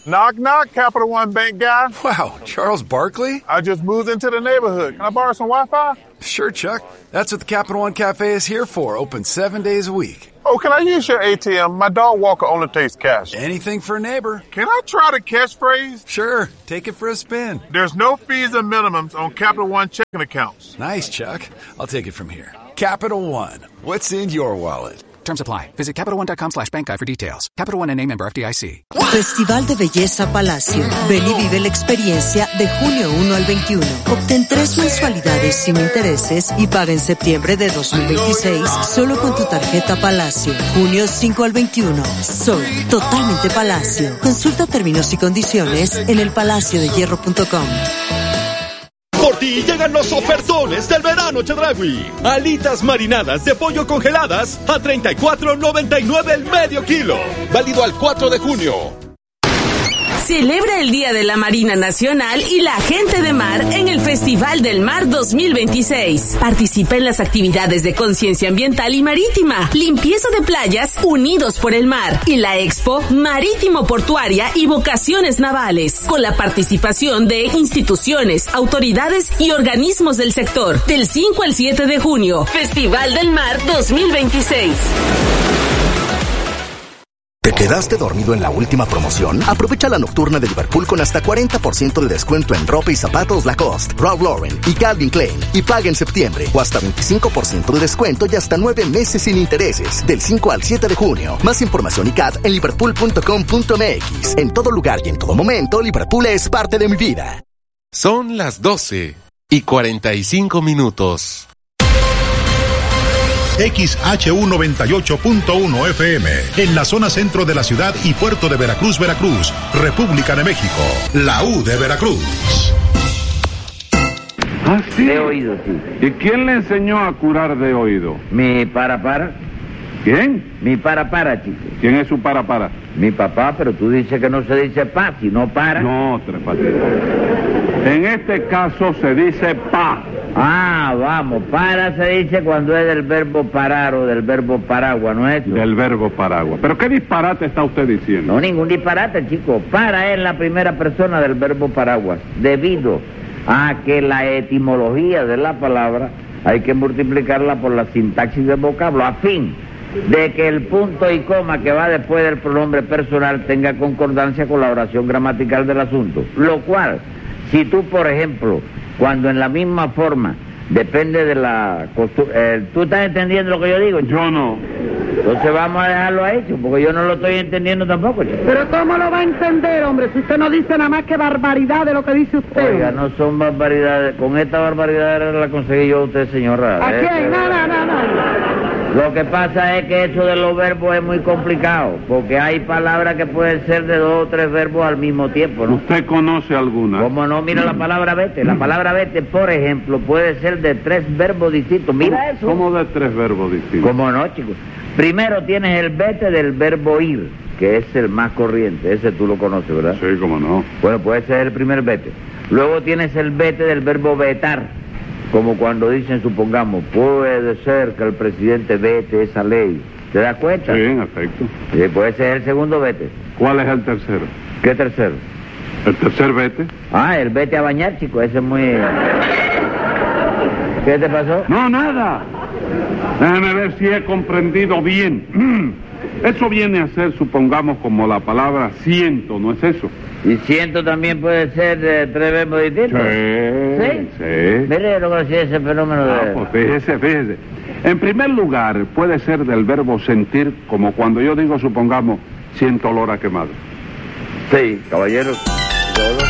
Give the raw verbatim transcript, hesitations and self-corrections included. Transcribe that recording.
Knock, knock, Capital One Bank guy. Wow, Charles Barkley? I just moved into the neighborhood. Can I borrow some Wi-Fi? Sure, Chuck. That's what the Capital One Cafe is here for, open seven days a week. Oh, can I use your A T M? My dog Walker only takes cash. Anything for a neighbor. Can I try the catchphrase? Sure, take it for a spin. There's no fees and minimums on Capital One checking accounts. Nice, Chuck. I'll take it from here. Capital One. What's in your wallet? Terms apply. Visit CapitalOne.com slash bank guide for details. Capital One N A member F D I C. Festival de Belleza Palacio. Ven y vive la experiencia de junio uno al veintiuno. Obtén tres mensualidades sin intereses y paga en septiembre de dos mil veintiséis solo con tu tarjeta Palacio. Junio cinco al veintiuno. Soy totalmente Palacio. Consulta términos y condiciones en el palacio de hierro punto com. Por ti llegan los ofertones del verano Chedraui. Alitas marinadas de pollo congeladas a treinta y cuatro noventa y nueve el medio kilo. Válido al cuatro de junio. Celebra el Día de la Marina Nacional y la Gente de Mar en el Festival del Mar dos mil veintiséis. Participa en las actividades de conciencia ambiental y marítima, limpieza de playas, unidos por el mar, y la Expo Marítimo Portuaria y Vocaciones Navales, con la participación de instituciones, autoridades y organismos del sector. Del cinco al siete de junio, Festival del Mar dos mil veintiséis. ¿Te quedaste dormido en la última promoción? Aprovecha la nocturna de Liverpool con hasta cuarenta por ciento de descuento en ropa y zapatos Lacoste, Ralph Lauren y Calvin Klein. Y paga en septiembre. O hasta veinticinco por ciento de descuento y hasta nueve meses sin intereses. Del cinco al siete de junio. Más información y C A D en liverpool punto com punto m x. En todo lugar y en todo momento, Liverpool es parte de mi vida. Son las doce y cuarenta y cinco minutos. X H U noventa y ocho punto uno F M, en la zona centro de la ciudad y puerto de Veracruz, Veracruz, República de México, la U de Veracruz. ¿Ah, sí? De oído, sí. ¿Y quién le enseñó a curar de oído? Mi para para. ¿Quién? Mi para para, chico. ¿Quién es su para para? Mi papá, pero tú dices que no se dice pa, sino para. No, Tres Patines. En este caso se dice pa. Ah, vamos, para se dice cuando es del verbo parar o del verbo paraguas, ¿no es eso? Del verbo paraguas. ¿Pero qué disparate está usted diciendo? No, ningún disparate, chico. Para es la primera persona del verbo paraguas, debido a que la etimología de la palabra hay que multiplicarla por la sintaxis del vocablo, a fin de que el punto y coma que va después del pronombre personal tenga concordancia con la oración gramatical del asunto. Lo cual, si tú, por ejemplo, cuando en la misma forma, depende de la costumbre... Eh, ¿Tú estás entendiendo lo que yo digo, chico? Yo no. Entonces vamos a dejarlo hecho, porque yo no lo estoy entendiendo tampoco, chico. Pero ¿cómo lo va a entender, hombre, si usted no dice nada más que barbaridad de lo que dice usted? Oiga, no son barbaridades. Con esta barbaridad la conseguí yo a usted, señora. ¿A ¿eh? quién? No, no, no, no. Lo que pasa es que eso de los verbos es muy complicado, porque hay palabras que pueden ser de dos o tres verbos al mismo tiempo, ¿no? ¿Usted conoce alguna? ¿Cómo no? Mira la palabra vete. La palabra vete, por ejemplo, puede ser de tres verbos distintos. Mira eso. ¿Cómo de tres verbos distintos? ¿Cómo no, chicos? Primero tienes el vete del verbo ir, que es el más corriente. Ese tú lo conoces, ¿verdad? Sí, cómo no. Bueno, puede ser el primer vete. Luego tienes el vete del verbo vetar, como cuando dicen, supongamos, puede ser que el presidente vete esa ley. ¿Te das cuenta? Sí, en efecto. Sí, puede ser el segundo vete. ¿Cuál es el tercero? ¿Qué tercero? ¿El tercer vete? Ah, el vete a bañar, chico, ese es muy... ¿Qué te pasó? No, nada. Déjame ver si he comprendido bien. Eso viene a ser, supongamos, como la palabra siento, ¿no es eso? ¿Y siento también puede ser de tres verbos distintos? Sí, ¿Sí? sí. Mire lo que hacía ese fenómeno de... Ah, pues fíjese, fíjese. En primer lugar, puede ser del verbo sentir, como cuando yo digo, supongamos, siento olor a quemado. Sí, caballero.